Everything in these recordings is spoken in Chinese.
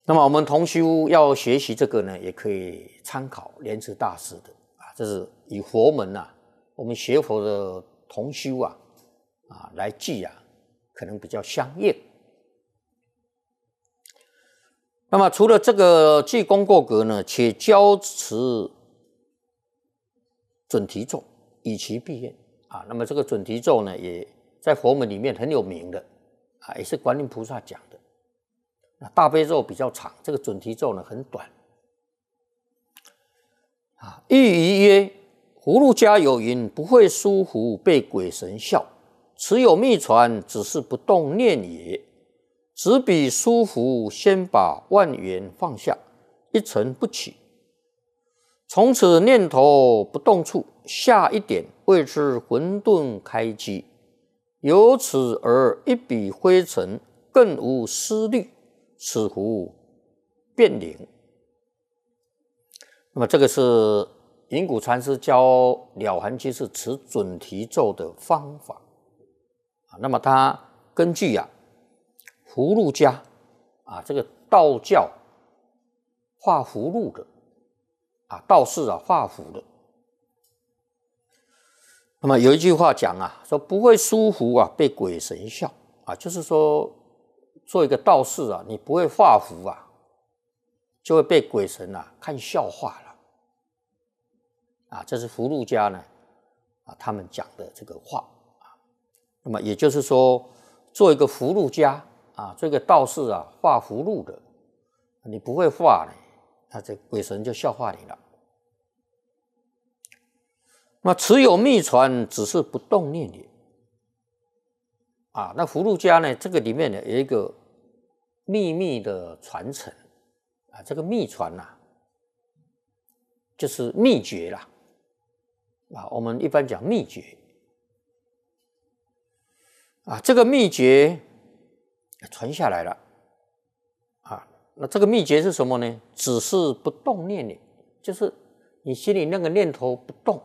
那么我们同修要学习这个呢，也可以参考莲池大师的这是以佛门我们学佛的同修来记可能比较相应。那么除了这个记功过格呢，且教持准提咒，以其必愿那么这个准提咒呢，也在佛门里面很有名的也是观音菩萨讲的。那大悲咒比较长，这个准提咒呢很短喻于曰：葫芦家有云，不会疏忽，被鬼神笑。此有秘传，只是不动念也。执笔疏忽，先把万缘放下，一尘不起。从此念头不动处，下一点谓之混沌开机。由此而一笔灰尘，更无思虑，此乎变灵。那么这个是云谷禅师教了凡居士持准提咒的方法那么他根据葫芦家这个道教画葫芦的道士画符的。那么有一句话讲说不会疏忽被鬼神笑就是说做一个道士你不会画符就会被鬼神看笑话了这是葫芦家呢他们讲的这个话那么也就是说做一个葫芦家做一个道士画葫芦的，你不会画呢，那这鬼神就笑话你了。那此有秘传，只是不动念也那葫芦家呢，这个里面呢有一个秘密的传承这个秘传就是秘诀啦我们一般讲秘诀这个秘诀传下来了那这个秘诀是什么呢？只是不动念力，就是你心里那个念头不动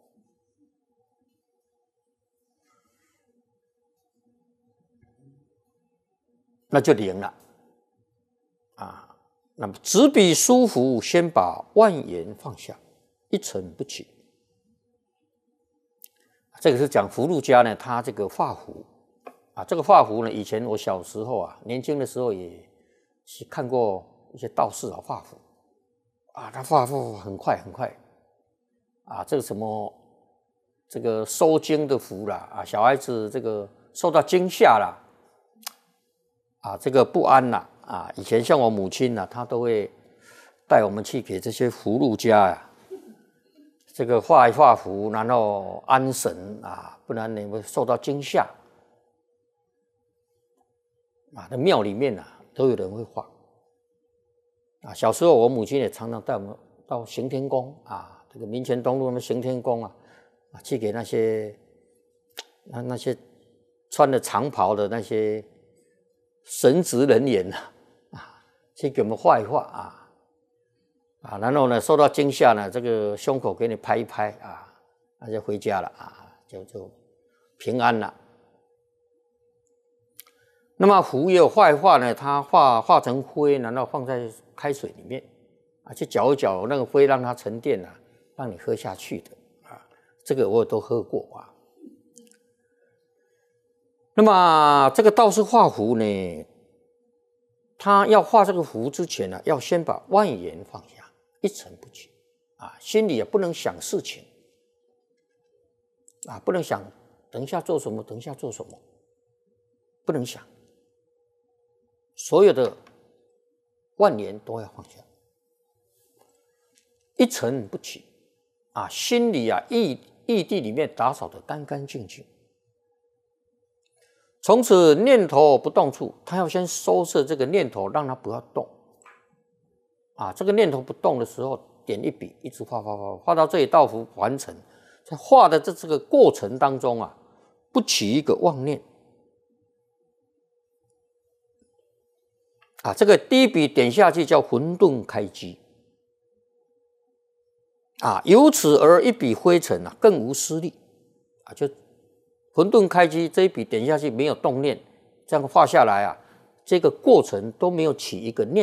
那就灵了那么执笔疏忽，先把万缘放下，一尘不起。这个是讲葫芦家呢，他这个画符这个画符呢，以前我小时候年轻的时候也看过一些道士画符他画符很快很快这个什么这个收惊的符啦小孩子这个受到惊吓啦这个不安啦以前像我母亲她都会带我们去给这些葫芦家这个画一画符，然后安神不然你会受到惊吓那庙里面都有人会画小时候我母亲也常常带我们到行天宫这个民权东路的行天宫去给那些穿着长袍的那些神职人员去给我们画一画然后呢受到惊吓呢，这个胸口给你拍一拍那就回家了就平安了。那么符也有画一画呢，它化成灰，然后放在开水里面去搅一搅，那个灰让它沉淀让你喝下去的这个我也都喝过那么这个道士画符呢，他要画这个符之前要先把万缘放下，一尘不起心里也不能想事情不能想等一下做什么，等一下做什么，不能想，所有的万缘都要放下，一尘不起心里义地里面打扫得干干净净。从此念头不动处，他要先收摄这个念头，让它不要动这个念头不动的时候，点一笔一直画到这一道符完成，在画的这个过程当中不起一个妄念这个第一笔点下去叫混沌开机由此而一笔灰尘更无思虑就混沌开机这一笔点下去没有动念，这样画下来这个过程都没有起一个念